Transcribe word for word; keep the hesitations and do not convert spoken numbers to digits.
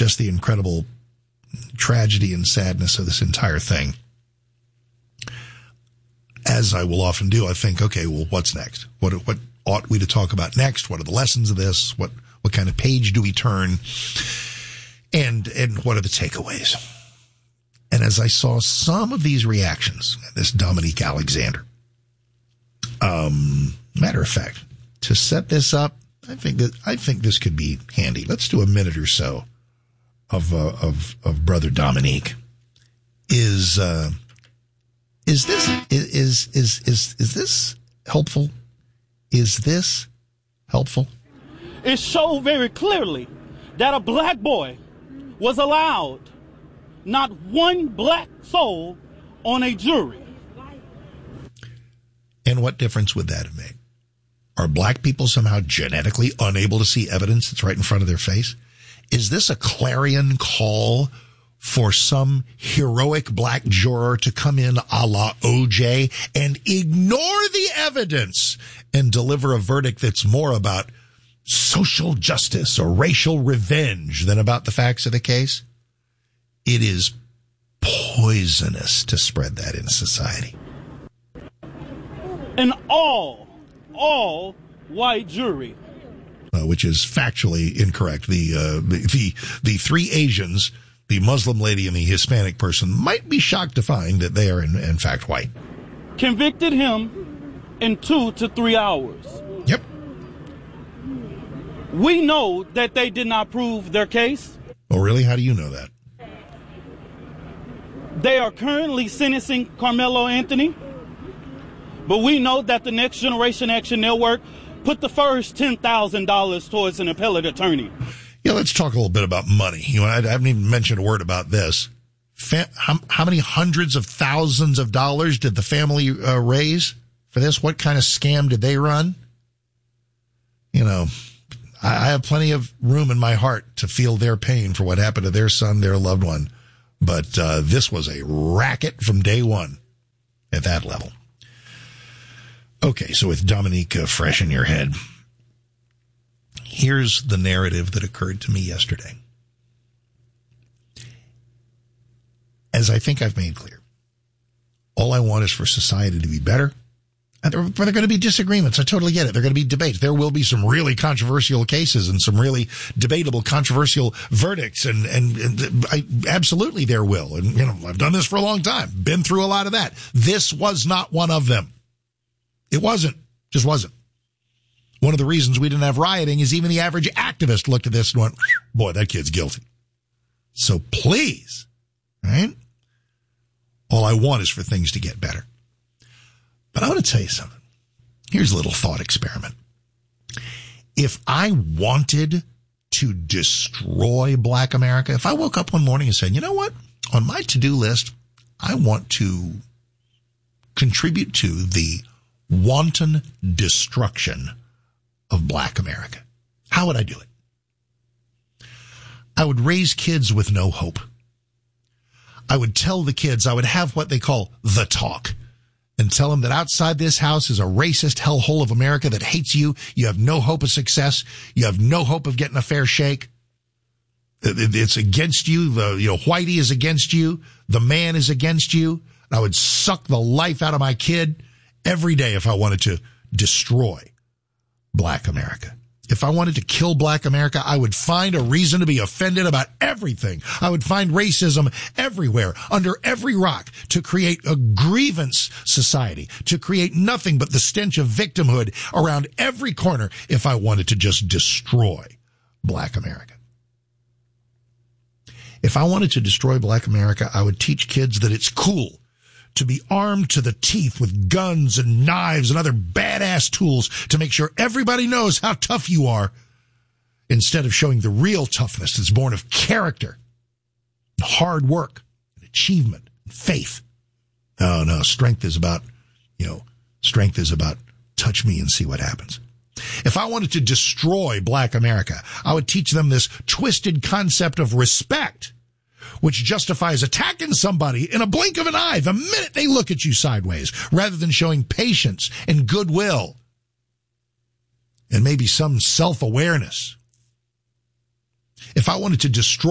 just the incredible tragedy and sadness of this entire thing, as I will often do, I think, okay, well, what's next? What what ought we to talk about next? What are the lessons of this? What what kind of page do we turn? And and what are the takeaways? And as I saw some of these reactions, this Dominique Alexander, um, matter of fact, to set this up, I think that I think this could be handy. Let's do a minute or so of uh, of of Brother Dominique. Is uh, is this is is is is this helpful? Is this helpful? It showed very clearly that a black boy was allowed, not one black soul on a jury. And what difference would that have made? Are black people somehow genetically unable to see evidence that's right in front of their face? Is this a clarion call for some heroic black juror to come in a la O J and ignore the evidence and deliver a verdict that's more about social justice or racial revenge than about the facts of the case? It is poisonous to spread that in society. An all, all white jury. Uh, which is factually incorrect. The, uh, the, the, the three Asians, the Muslim lady and the Hispanic person, might be shocked to find that they are in, in fact white. Convicted him in two to three hours. Yep. We know that they did not prove their case. Oh, really? How do you know that? They are currently sentencing Carmelo Anthony, but we know that the Next Generation Action Network put the first ten thousand dollars towards an appellate attorney. Yeah, let's talk a little bit about money. You know, I, I haven't even mentioned a word about this. Fa- how, how many hundreds of thousands of dollars did the family uh, raise for this? What kind of scam did they run? You know, I, I have plenty of room in my heart to feel their pain for what happened to their son, their loved one. But uh, this was a racket from day one at that level. Okay, so with Dominique uh, fresh in your head, here's the narrative that occurred to me yesterday. As I think I've made clear, all I want is for society to be better. And there, there are going to be disagreements. I totally get it. There are going to be debates. There will be some really controversial cases and some really debatable, controversial verdicts. And, and, and I, absolutely there will. And, you know, I've done this for a long time, been through a lot of that. This was not one of them. It wasn't. Just wasn't. One of the reasons we didn't have rioting is even the average activist looked at this and went, boy, that kid's guilty. So please, right? All I want is for things to get better. But I want to tell you something. Here's a little thought experiment. If I wanted to destroy Black America, if I woke up one morning and said, you know what? On my to-do list, I want to contribute to the wanton destruction of Black America. How would I do it? I would raise kids with no hope. I would tell the kids, I would have what they call the talk, and tell them that outside this house is a racist hellhole of America that hates you. You have no hope of success. You have no hope of getting a fair shake. It's against you. The, you know, Whitey is against you. The man is against you. I would suck the life out of my kid every day if I wanted to destroy Black America. If I wanted to kill Black America, I would find a reason to be offended about everything. I would find racism everywhere, under every rock, to create a grievance society, to create nothing but the stench of victimhood around every corner if I wanted to just destroy Black America. If I wanted to destroy Black America, I would teach kids that it's cool to be armed to the teeth with guns and knives and other badass tools to make sure everybody knows how tough you are, instead of showing the real toughness that's born of character, and hard work, and achievement, and faith. Oh, no, strength is about, you know, strength is about touch me and see what happens. If I wanted to destroy Black America, I would teach them this twisted concept of respect, which justifies attacking somebody in a blink of an eye the minute they look at you sideways, rather than showing patience and goodwill and maybe some self-awareness. If I wanted to destroy